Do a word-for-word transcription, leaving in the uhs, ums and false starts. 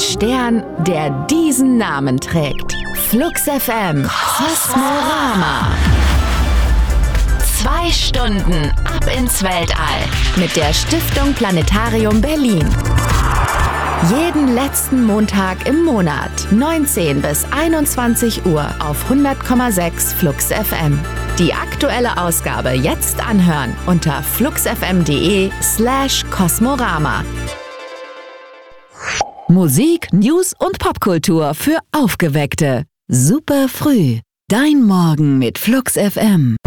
Stern, der diesen Namen trägt. Flux F M Kosmorama. Zwei Stunden ab ins Weltall mit der Stiftung Planetarium Berlin. Jeden letzten Montag im Monat, neunzehn bis einundzwanzig Uhr auf hundert Komma sechs Flux F M. Die aktuelle Ausgabe jetzt anhören unter fluxfm.de slash Kosmorama. Musik, News und Popkultur für Aufgeweckte. Super früh. Dein Morgen mit Flux F M.